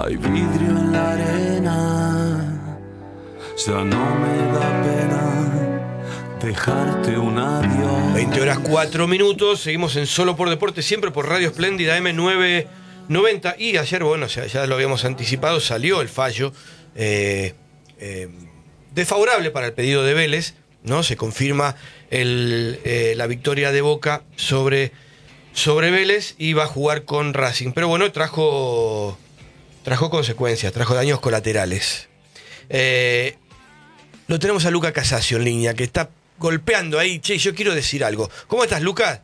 Hay vidrio en la arena, ya no me da pena dejarte un adiós. 20 horas 4 minutos, seguimos en Solo por Deporte, siempre por Radio Espléndida M990. Y ayer, bueno, ya lo habíamos anticipado, salió el fallo desfavorable para el pedido de Vélez, ¿no? Se confirma la victoria de Boca sobre Vélez y va a jugar con Racing. Pero bueno, trajo consecuencias, trajo daños colaterales. Lo tenemos a Luca Casasio en línea, que está golpeando ahí. Che, yo quiero decir algo. ¿Cómo estás, Lucas?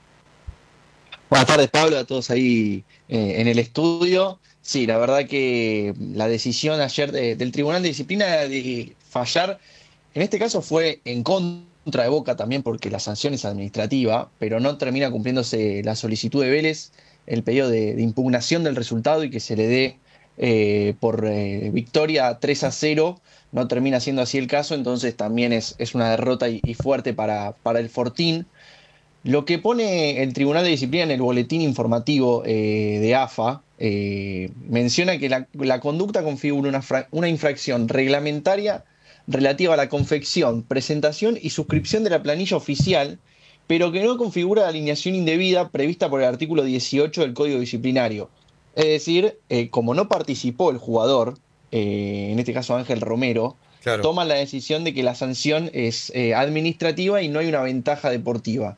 Buenas tardes, Pablo, a todos ahí en el estudio. Sí, la verdad que la decisión ayer del Tribunal de Disciplina de fallar, en este caso fue en contra de Boca también porque la sanción es administrativa, pero no termina cumpliéndose la solicitud de Vélez, el pedido de impugnación del resultado y que se le dé por victoria 3-0. No termina siendo así el caso, entonces también es una derrota y fuerte para el Fortín. Lo que pone el Tribunal de Disciplina en el boletín informativo de AFA menciona que la conducta configura una infracción reglamentaria relativa a la confección, presentación y suscripción de la planilla oficial, pero que no configura la alineación indebida prevista por el artículo 18 del Código Disciplinario. Es decir, como no participó el jugador, en este caso Ángel Romero, Claro. toman la decisión de que la sanción es administrativa y no hay una ventaja deportiva.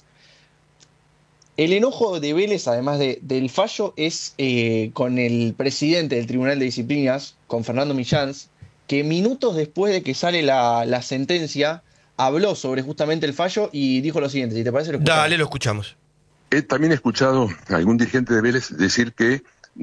El enojo de Vélez, además del fallo, es con el presidente del Tribunal de Disciplinas, con Fernando Millans, que minutos después de que sale la sentencia, habló sobre justamente el fallo y dijo lo siguiente. Si te parece, lo escuchamos. Dale, lo escuchamos. También he escuchado a algún dirigente de Vélez decir que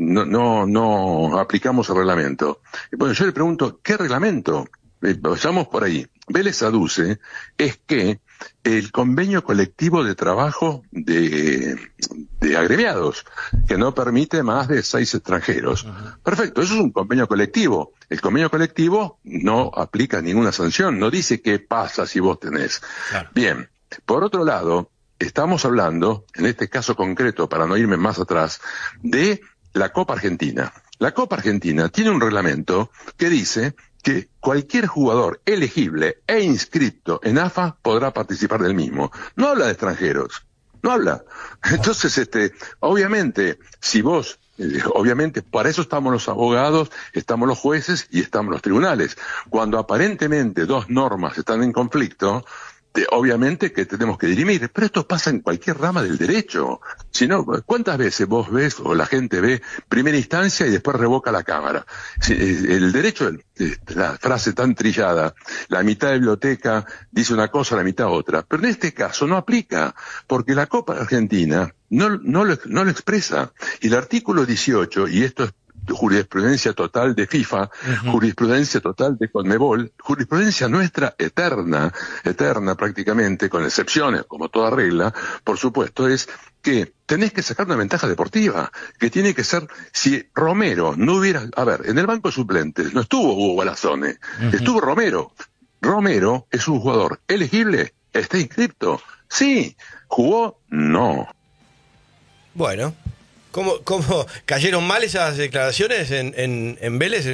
no aplicamos el reglamento. Bueno, yo le pregunto, ¿qué reglamento? Vayamos por ahí. Vélez aduce es que el convenio colectivo de trabajo de agremiados, que no permite más de 6 extranjeros. Perfecto, eso es un convenio colectivo. El convenio colectivo no aplica ninguna sanción, no dice qué pasa si vos tenés. Claro. Bien, por otro lado, estamos hablando, en este caso concreto, para no irme más atrás, de la Copa Argentina. La Copa Argentina tiene un reglamento que dice que cualquier jugador elegible e inscrito en AFA podrá participar del mismo. No habla de extranjeros, no habla. Entonces, obviamente, si vos, obviamente, para eso estamos los abogados, estamos los jueces y estamos los tribunales. Cuando aparentemente dos normas están en conflicto, obviamente que tenemos que dirimir, pero esto pasa en cualquier rama del derecho. Si no, ¿cuántas veces vos ves o la gente ve primera instancia y después revoca la Cámara? El derecho, la frase tan trillada, la mitad de biblioteca dice una cosa, la mitad otra, pero en este caso no aplica, porque la Copa Argentina no lo expresa. Y el artículo 18, y esto es jurisprudencia total de FIFA, jurisprudencia total de Conmebol, jurisprudencia nuestra eterna prácticamente, con excepciones, como toda regla, por supuesto, es que tenés que sacar una ventaja deportiva, que tiene que ser, si Romero no hubiera, a ver, en el banco de suplentes no estuvo Hugo Balazone, estuvo Romero. Romero es un jugador elegible, está inscripto. Sí, jugó, no. Bueno. ¿Cómo cayeron mal esas declaraciones en Vélez,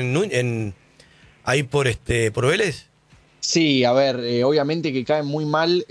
ahí por Vélez? Sí, a ver, obviamente que caen muy mal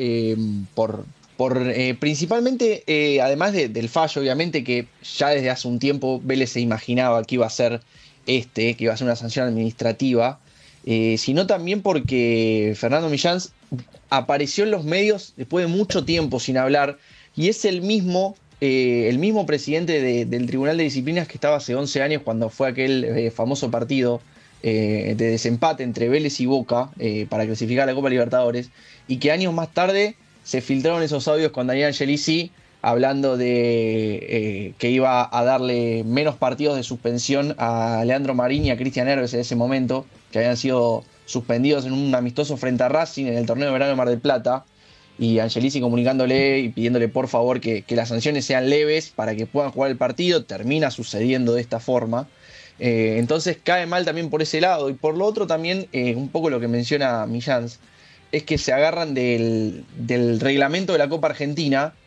principalmente, además del fallo, obviamente que ya desde hace un tiempo Vélez se imaginaba que iba a ser que iba a ser una sanción administrativa, sino también porque Fernando Millans apareció en los medios después de mucho tiempo sin hablar y es el mismo presidente del Tribunal de Disciplinas que estaba hace 11 años cuando fue aquel famoso partido de desempate entre Vélez y Boca para clasificar a la Copa Libertadores, y que años más tarde se filtraron esos audios con Daniel Angelici hablando de que iba a darle menos partidos de suspensión a Leandro Marín y a Cristian Herves en ese momento, que habían sido suspendidos en un amistoso frente a Racing en el torneo de verano de Mar del Plata. Y Angelici comunicándole y pidiéndole por favor que las sanciones sean leves para que puedan jugar el partido. Termina sucediendo de esta forma. Entonces cae mal también por ese lado. Y por lo otro también, un poco lo que menciona Millans, es que se agarran del reglamento de la Copa Argentina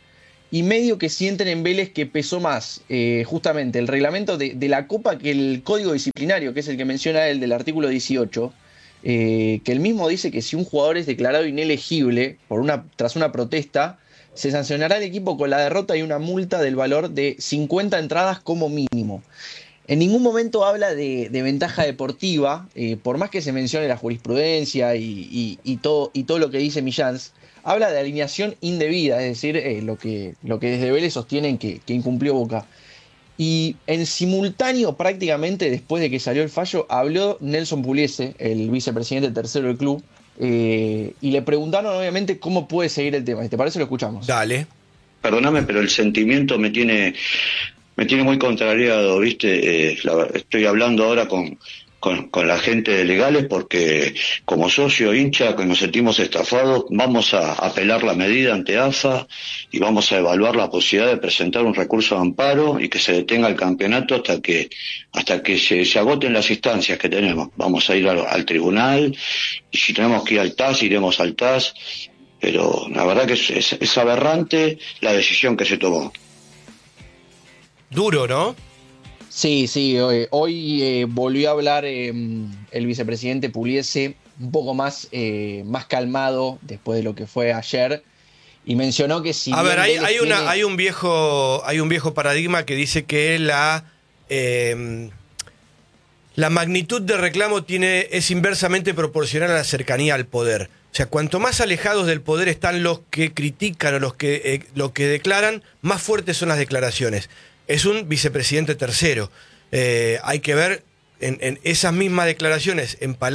y medio que sienten en Vélez que pesó más justamente el reglamento de la Copa que el código disciplinario, que es el que menciona él del artículo 18, que él mismo dice que si un jugador es declarado inelegible tras una protesta, se sancionará al equipo con la derrota y una multa del valor de 50 entradas como mínimo. En ningún momento habla de ventaja deportiva, por más que se mencione la jurisprudencia y todo lo que dice Millans, habla de alineación indebida, es decir, lo que desde Vélez sostienen que incumplió Boca. Y en simultáneo, prácticamente después de que salió el fallo, habló Nelson Pugliese, el vicepresidente tercero del club, y le preguntaron obviamente cómo puede seguir el tema. ¿Te parece? Lo escuchamos. Dale. Perdóname, pero el sentimiento me tiene muy contrariado, ¿viste? Estoy hablando ahora con la gente de legales porque como socio hincha que nos sentimos estafados, vamos a apelar la medida ante AFA y vamos a evaluar la posibilidad de presentar un recurso de amparo y que se detenga el campeonato hasta que se agoten las instancias que tenemos. Vamos a ir al tribunal y si tenemos que ir al TAS, iremos al TAS, pero la verdad que es aberrante la decisión que se tomó. Duro, ¿no? Sí, hoy volvió a hablar el vicepresidente Pugliese un poco más calmado después de lo que fue ayer y mencionó que si a ver, bien hay un viejo paradigma que dice que la magnitud del reclamo es inversamente proporcional a la cercanía al poder. O sea, cuanto más alejados del poder están los que critican o los que declaran, más fuertes son las declaraciones. Es un vicepresidente tercero. Hay que ver en esas mismas declaraciones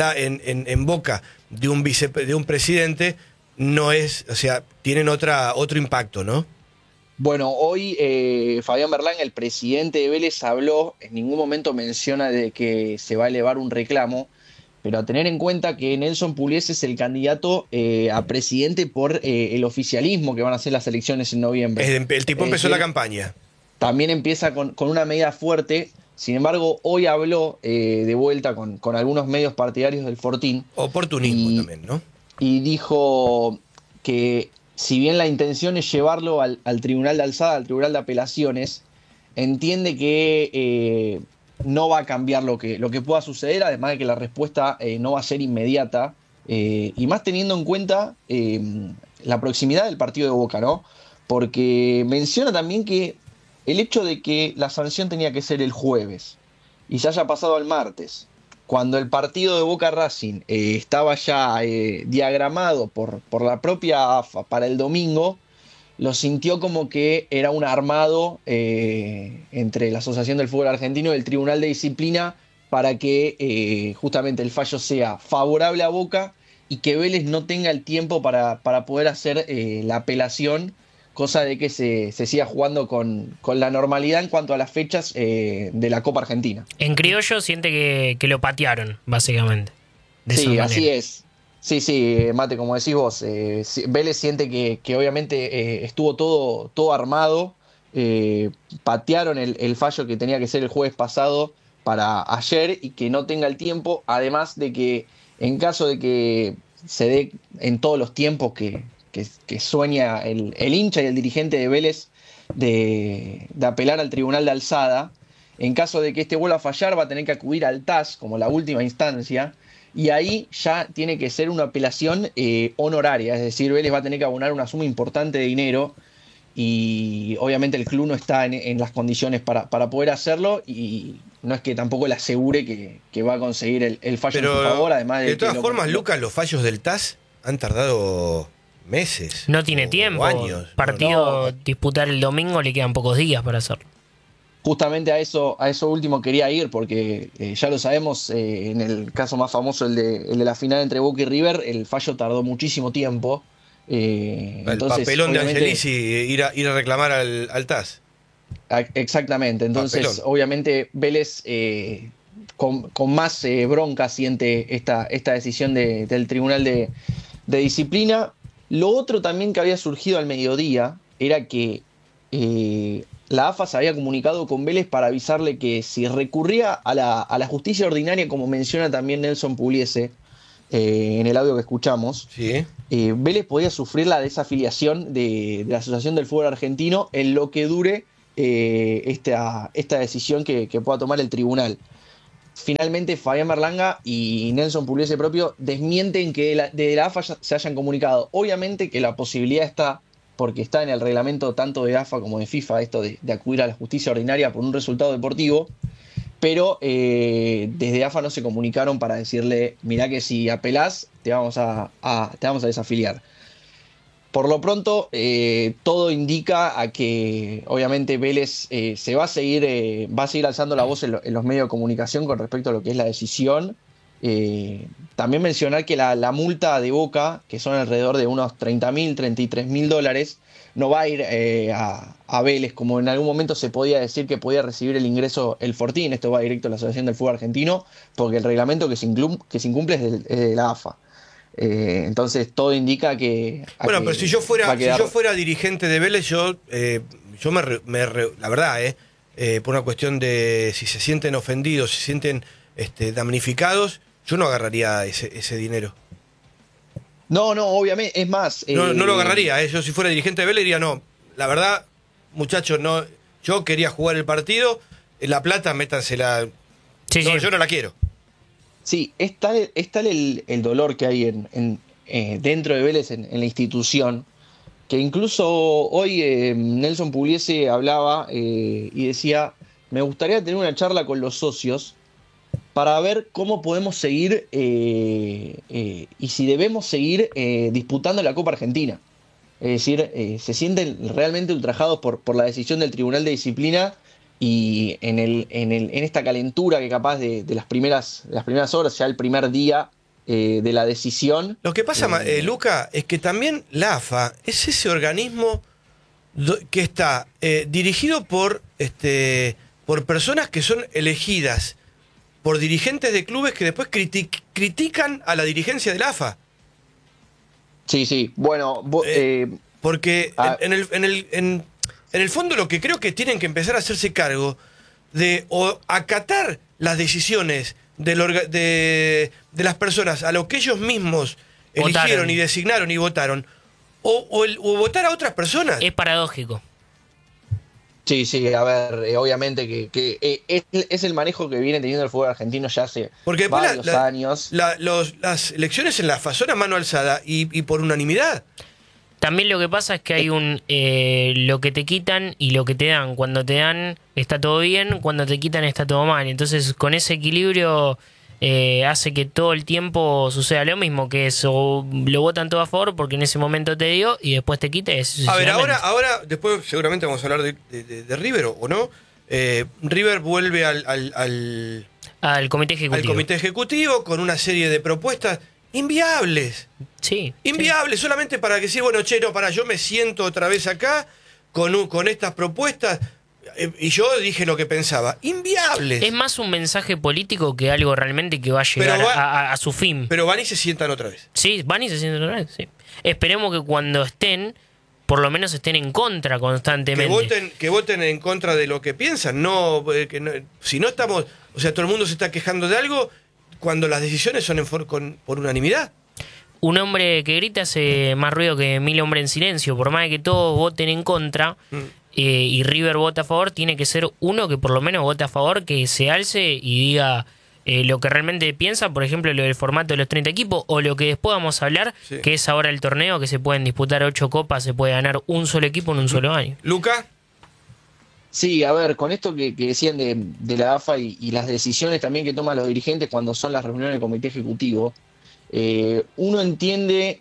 en boca de un presidente, no es, o sea, tienen otro impacto, ¿no? Bueno, hoy Fabián Berlán, el presidente de Vélez, habló, en ningún momento menciona de que se va a elevar un reclamo, pero a tener en cuenta que Nelson Pugliese es el candidato a presidente por el oficialismo que van a hacer las elecciones en noviembre. El tipo empezó la campaña. También empieza con una medida fuerte. Sin embargo, hoy habló de vuelta con algunos medios partidarios del Fortín. Oportunismo también, ¿no? Y dijo que si bien la intención es llevarlo al Tribunal de Alzada, al Tribunal de Apelaciones, entiende que no va a cambiar lo que pueda suceder, además de que la respuesta no va a ser inmediata, y más teniendo en cuenta la proximidad del partido de Boca, ¿no? Porque menciona también que el hecho de que la sanción tenía que ser el jueves y se haya pasado al martes, cuando el partido de Boca Racing estaba ya diagramado por la propia AFA para el domingo, lo sintió como que era un armado entre la Asociación del Fútbol Argentino y el Tribunal de Disciplina para que justamente el fallo sea favorable a Boca y que Vélez no tenga el tiempo para poder hacer la apelación, cosa de que se siga jugando con la normalidad en cuanto a las fechas de la Copa Argentina. En criollo siente que lo patearon, básicamente. Sí, así es. Sí, Mate, como decís vos, Vélez siente que obviamente estuvo todo armado, patearon el fallo que tenía que ser el jueves pasado para ayer y que no tenga el tiempo, además de que en caso de que se dé en todos los tiempos que sueña el hincha y el dirigente de Vélez de apelar al Tribunal de Alzada, en caso de que este vuelva a fallar va a tener que acudir al TAS como la última instancia y ahí ya tiene que ser una apelación honoraria, es decir, Vélez va a tener que abonar una suma importante de dinero y obviamente el club no está en las condiciones para poder hacerlo y no es que tampoco le asegure que va a conseguir el fallo en su favor, además de todas formas, Lucas, los fallos del TAS han tardado meses. No tiene tiempo. Años. Partido disputar el domingo, le quedan pocos días para hacerlo. Justamente a eso último quería ir, porque ya lo sabemos, en el caso más famoso, el de la final entre Boca y River, el fallo tardó muchísimo tiempo. El entonces, papelón de Angelici, ir a reclamar al TAS. Exactamente, entonces papelón. Obviamente Vélez con más bronca siente esta decisión del Tribunal de Disciplina. Lo otro también que había surgido al mediodía era que la AFA se había comunicado con Vélez para avisarle que si recurría a la justicia ordinaria, como menciona también Nelson Pugliese, en el audio que escuchamos, Sí. Vélez podía sufrir la desafiliación de la Asociación del Fútbol Argentino en lo que dure esta decisión que pueda tomar el tribunal. Finalmente, Fabián Berlanga y Nelson Pugliese propio desmienten que de la AFA se hayan comunicado. Obviamente que la posibilidad está, porque está en el reglamento tanto de AFA como de FIFA, esto de acudir a la justicia ordinaria por un resultado deportivo, pero desde AFA no se comunicaron para decirle, mirá que si apelás te vamos a desafiliar. Por lo pronto, todo indica a que obviamente Vélez se va a seguir alzando la voz en los medios de comunicación con respecto a lo que es la decisión. También mencionar que la multa de Boca, que son alrededor de unos $30.000, $33.000, no va a ir a Vélez, como en algún momento se podía decir que podía recibir el ingreso el Fortín. Esto va directo a la Asociación del Fútbol Argentino, porque el reglamento que se incumple es de la AFA. Entonces todo indica que... Bueno, pero si yo fuera quedar... dirigente de Vélez, la verdad, por una cuestión de si se sienten ofendidos, si se sienten damnificados, yo no agarraría ese dinero. No, obviamente, es más... No lo agarraría, yo si fuera dirigente de Vélez diría, no, la verdad, muchachos, no, yo quería jugar el partido, la plata, métansela. Sí, no, sí. yo no la quiero. Sí, es tal el dolor que hay dentro de Vélez en la institución, que incluso hoy Nelson Pugliese hablaba y decía, me gustaría tener una charla con los socios para ver cómo podemos seguir y si debemos seguir disputando la Copa Argentina. Es decir, se sienten realmente ultrajados por la decisión del Tribunal de Disciplina y en esta calentura que capaz de las primeras horas, ya el primer día de la decisión. Lo que pasa, Luca, es que también la AFA es ese organismo que está dirigido por personas que son elegidas por dirigentes de clubes que después critican a la dirigencia de la AFA. Sí. Bueno, porque en el fondo lo que creo que tienen que empezar a hacerse cargo de o acatar las decisiones de las personas a lo que ellos mismos eligieron y designaron y votaron, o votar a otras personas. Es paradójico. Sí, a ver, obviamente que es el manejo que viene teniendo el fútbol argentino ya hace varios años. Las elecciones en la AFA son a mano alzada y por unanimidad. También lo que pasa es que hay lo que te quitan y lo que te dan. Cuando te dan está todo bien, cuando te quitan está todo mal. Entonces con ese equilibrio hace que todo el tiempo suceda lo mismo, que es o lo votan todo a favor porque en ese momento te dio y después te quita. A ver, ahora después seguramente vamos a hablar de River o no. River vuelve al comité ejecutivo. Al comité ejecutivo con una serie de propuestas inviables. Sí. Inviables, solamente para decir, bueno, yo me siento otra vez acá con estas propuestas. Y yo dije lo que pensaba. Inviables. Es más un mensaje político que algo realmente que va a llegar a su fin. Pero van y se sientan otra vez. Sí, van y se sientan otra vez, sí. Esperemos que cuando estén, por lo menos estén en contra constantemente. Que voten en contra de lo que piensan. Si no estamos... O sea, todo el mundo se está quejando de algo cuando las decisiones son por unanimidad. Un hombre que grita hace más ruido que 1000 hombres en silencio. Por más de que todos voten en contra... y River vota a favor, tiene que ser uno que por lo menos vote a favor, que se alce y diga lo que realmente piensa, por ejemplo, lo del formato de los 30 equipos, o lo que después vamos a hablar, sí, que es ahora el torneo, que se pueden disputar 8 copas, se puede ganar un solo equipo en un solo año. ¿Luca? Sí, a ver, con esto que decían de la AFA y las decisiones también que toman los dirigentes cuando son las reuniones del comité ejecutivo, uno entiende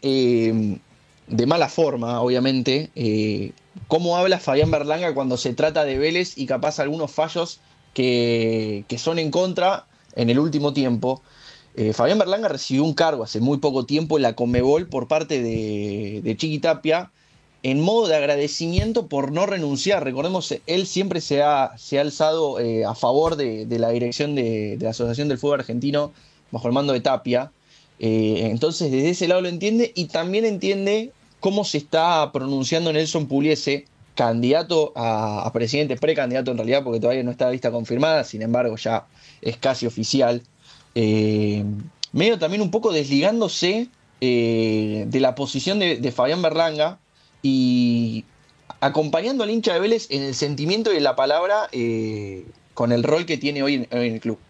de mala forma, obviamente, cómo habla Fabián Berlanga cuando se trata de Vélez y capaz algunos fallos que son en contra en el último tiempo. Fabián Berlanga recibió un cargo hace muy poco tiempo en la Conmebol por parte de Chiqui Tapia en modo de agradecimiento por no renunciar. Recordemos, él siempre se ha alzado a favor de la dirección de la Asociación del Fútbol Argentino bajo el mando de Tapia. Entonces desde ese lado lo entiende y también entiende cómo se está pronunciando Nelson Pugliese, candidato a presidente, precandidato en realidad, porque todavía no está la lista confirmada, sin embargo ya es casi oficial. medio también un poco desligándose de la posición de Fabián Berlanga y acompañando al hincha de Vélez en el sentimiento y en la palabra con el rol que tiene hoy en el club.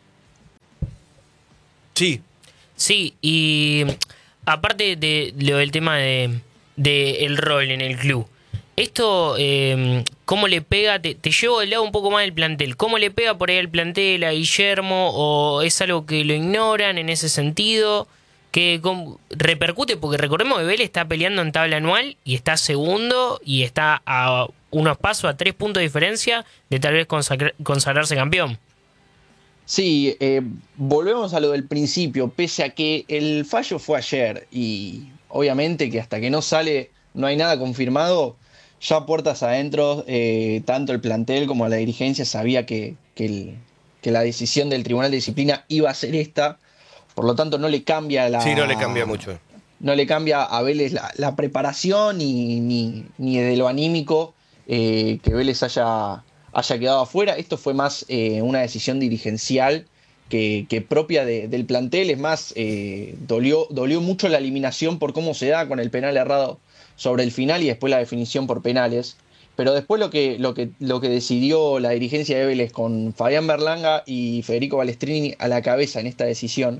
Sí. Sí, y aparte de lo del tema de el rol en el club, esto, ¿cómo le pega? Te llevo del lado un poco más del plantel. ¿Cómo le pega por ahí al plantel, a Guillermo? ¿O es algo que lo ignoran en ese sentido? ¿Que repercute? Porque recordemos que Vélez está peleando en tabla anual y está segundo y está a unos pasos, a 3 puntos de diferencia de tal vez consagrarse campeón. Sí, volvemos a lo del principio, pese a que el fallo fue ayer y obviamente que hasta que no sale no hay nada confirmado, ya puertas adentro, tanto el plantel como la dirigencia sabía que la decisión del Tribunal de Disciplina iba a ser esta, por lo tanto no le cambia Sí, no le cambia mucho. No le cambia a Vélez la preparación ni de lo anímico que Vélez haya quedado afuera. Esto fue más una decisión dirigencial que propia del plantel. Es más, dolió mucho la eliminación por cómo se da con el penal errado sobre el final y después la definición por penales. Pero después lo que decidió la dirigencia de Vélez con Fabián Berlanga y Federico Balestrini a la cabeza en esta decisión,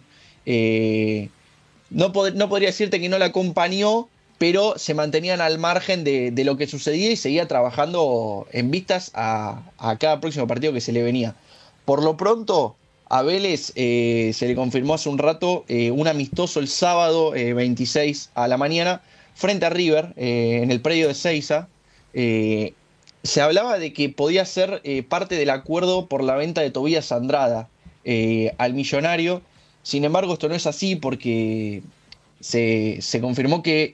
no podría decirte que no la acompañó, pero se mantenían al margen de lo que sucedía y seguía trabajando en vistas a cada próximo partido que se le venía. Por lo pronto, a Vélez se le confirmó hace un rato un amistoso el sábado 26 a la mañana frente a River en el predio de Seiza. Se hablaba de que podía ser parte del acuerdo por la venta de Tobías Andrada al Millonario. Sin embargo, esto no es así porque se confirmó que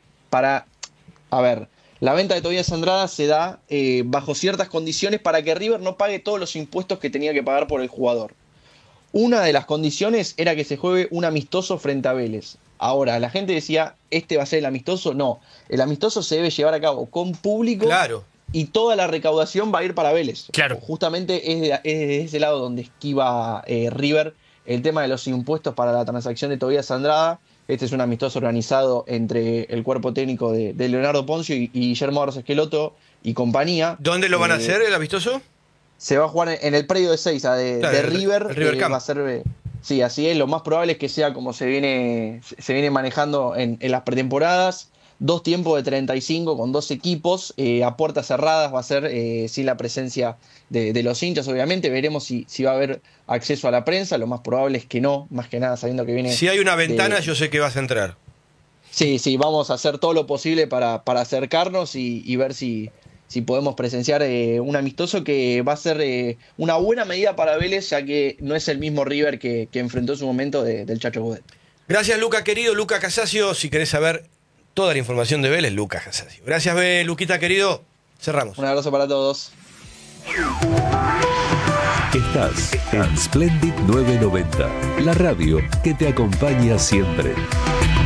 la venta de Tobías Andrada se da bajo ciertas condiciones para que River no pague todos los impuestos que tenía que pagar por el jugador. Una de las condiciones era que se juegue un amistoso frente a Vélez. Ahora, la gente decía, ¿este va a ser el amistoso? No, el amistoso se debe llevar a cabo con público. Claro. Y toda la recaudación va a ir para Vélez. Claro. Justamente es de ese lado donde esquiva River el tema de los impuestos para la transacción de Tobías Andrada. Este es un amistoso organizado entre el cuerpo técnico de Leonardo Poncio y Guillermo Barros Esqueloto y compañía. ¿Dónde lo van a hacer el amistoso? Se va a jugar en el predio de Seiza de River. El River Camp. Va a ser, sí, así es. Lo más probable es que sea como se viene manejando en las pretemporadas. 2 tiempos de 35 con 2 equipos. A puertas cerradas va a ser sin la presencia de los hinchas, obviamente. Veremos si va a haber acceso a la prensa. Lo más probable es que no, más que nada sabiendo que viene... Si hay una ventana, yo sé que vas a entrar. Sí, vamos a hacer todo lo posible para acercarnos y ver si podemos presenciar un amistoso que va a ser una buena medida para Vélez, ya que no es el mismo River que enfrentó en su momento del Chacho Coudet. Gracias, Luca, querido. Luca Casasio, si querés saber toda la información de Vélez, Luca Casasio. Gracias, Luquita, querido. Cerramos. Un abrazo para todos. Estás en Splendid 990, la radio que te acompaña siempre.